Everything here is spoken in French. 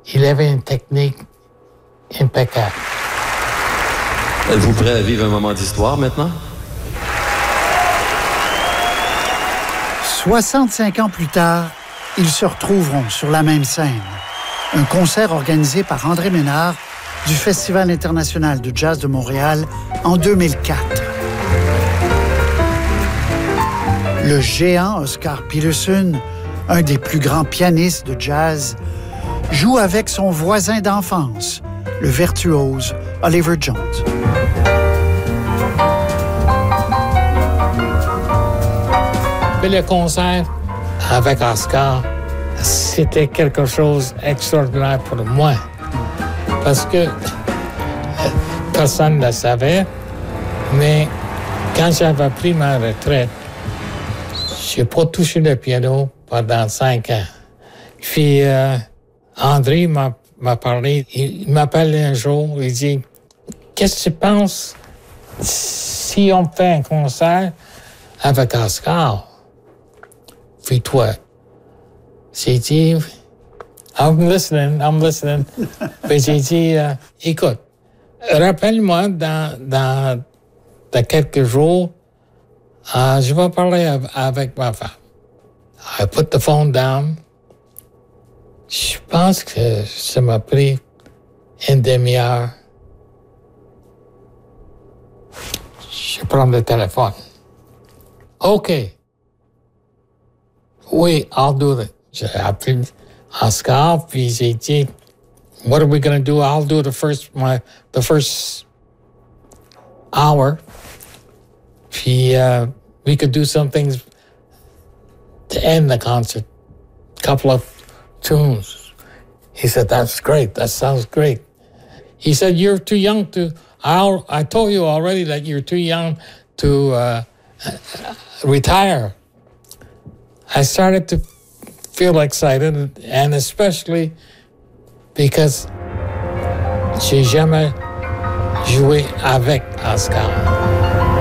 Il avait une technique impeccable. Êtes-vous prêt à vivre un moment d'histoire maintenant? 65 ans plus tard, ils se retrouveront sur la même scène. Un concert organisé par André Ménard du Festival international de jazz de Montréal en 2004. Le géant Oscar Peterson, un des plus grands pianistes de jazz, joue avec son voisin d'enfance, le virtuose Oliver Jones. Le concert avec Oscar, c'était quelque chose d'extraordinaire pour moi. Parce que personne ne le savait, mais quand j'avais pris ma retraite, je n'ai pas touché le piano pendant 5 ans. Puis André m'a parlé, il m'appelle un jour, il dit « Qu'est-ce que tu penses si on fait un concert avec Oscar? » Puis toi, j'ai dit, I'm listening. Puis j'ai dit, écoute, rappelle-moi dans quelques jours, je vais parler avec ma femme. I put the phone down. Je pense que ça m'a pris une demi-heure. Je prends le téléphone. OK. Oui, I'll do it. J'ai appelé Oscar, puis j'ai dit, what are we going to do? I'll do the first hour. Puis we could do some things to end the concert. Couple of tunes. He said, that's great. That sounds great. He said, you're too young to... I told you already that you're too young to retire. I started to feel excited, and especially because j'ai jamais joué avec Oscar.